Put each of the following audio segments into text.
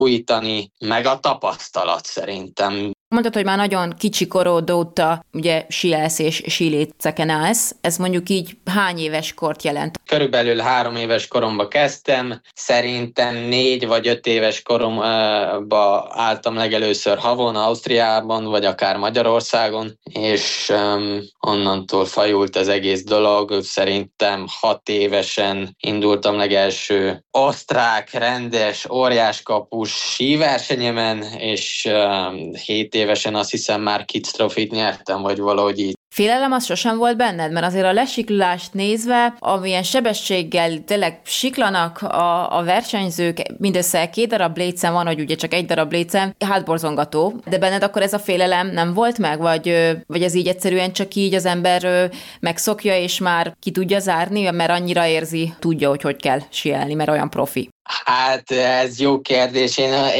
újítani, meg a tapasztalat szerintem. Mondtad, hogy már nagyon kicsi korod óta ugye síelsz és síléceken állsz. Ez mondjuk így hány éves kort jelent? Körülbelül 3 éves koromban kezdtem. Szerintem 4 vagy 5 éves koromban álltam legelőször havon, Ausztriában, vagy akár Magyarországon, és onnantól fajult az egész dolog. Szerintem 6 évesen indultam legelső osztrák, rendes, óriáskapus síversenyemen, és 7 évesen azt hiszem már Kids Trophy-t nyertem, vagy valahogy így. Félelem az sosem volt benned? Mert azért a lesiklást nézve, amilyen sebességgel tényleg siklanak a versenyzők, mindössze 2 darab lécen van, hogy ugye csak 1 darab lécen, hátborzongató. De benned akkor ez a félelem nem volt meg? Vagy ez így egyszerűen csak így az ember megszokja, és már ki tudja zárni, mert annyira érzi, tudja, hogy kell síelni, mert olyan profi? Hát ez jó kérdés.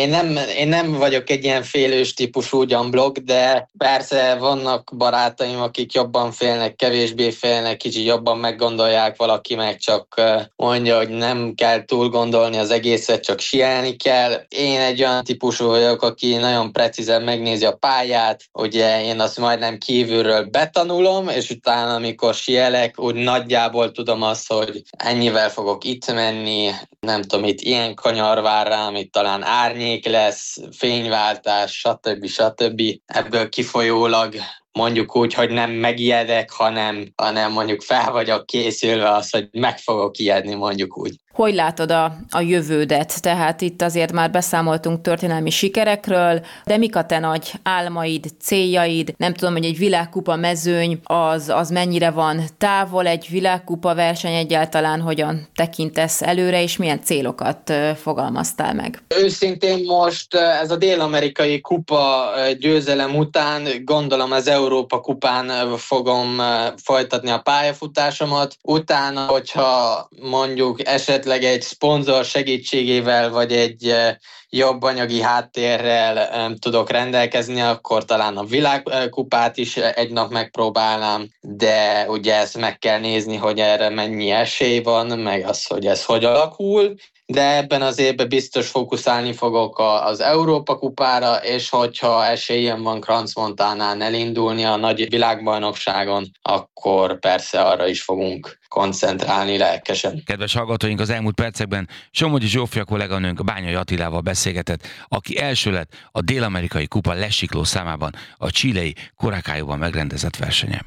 Én nem vagyok egy ilyen félős típusú ugyanblog, de persze vannak barátaim, akik jobban félnek, kevésbé félnek, kicsit jobban meggondolják, valaki meg csak mondja, hogy nem kell túl gondolni az egészet, csak síelni kell. Én egy olyan típusú vagyok, aki nagyon precízen megnézi a pályát, ugye én azt majdnem kívülről betanulom, és utána, amikor síelek, úgy nagyjából tudom azt, hogy ennyivel fogok itt menni, nem tudom, itt ilyen kanyar vár rám, itt talán árnyék lesz, fényváltás, stb. Ebből kifolyólag mondjuk úgy, hogy nem megijedek, hanem mondjuk fel vagyok készülve az, hogy meg fogok ijedni, mondjuk úgy. Hogy látod a jövődet? Tehát itt azért már beszámoltunk történelmi sikerekről, de mik a te nagy álmaid, céljaid? Nem tudom, hogy egy világkupa mezőny az mennyire van távol, egy világkupa verseny egyáltalán hogyan tekintesz előre, és milyen célokat fogalmaztál meg? Őszintén most ez a dél-amerikai kupa győzelem után gondolom az Európa kupán fogom folytatni a pályafutásomat. Utána, hogyha mondjuk esetleg egy szponzor segítségével, vagy egy jobb anyagi háttérrel tudok rendelkezni, akkor talán a világkupát is egy nap megpróbálnám, de ugye ezt meg kell nézni, hogy erre mennyi esély van, meg az, hogy ez hogy alakul. De ebben az évben biztos fókuszálni fogok az Európa kupára, és hogyha esélyem van Crans-Montánán elindulni a nagy világbajnokságon, akkor persze arra is fogunk koncentrálni lelkesen. Kedves hallgatóink, az elmúlt percekben Somogyi Zsófia kolléganőnk a Bányai Attilával beszélgetett, aki első lett a dél-amerikai kupa lesikló számában a chilei Curacaóban megrendezett versenyen.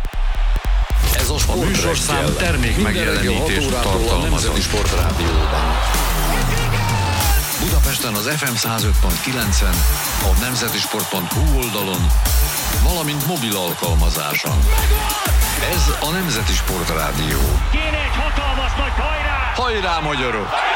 Ez a műsorszám termék megjelenítést tartalmaz. Nemzeti Sportrádióban. Budapesten az FM 105.9-en, a nemzetisport.hu oldalon, valamint mobil alkalmazáson. Ez a Nemzeti Sportrádió. Kéne egy hatalmas nagy hajrá! Hajrá, magyarok!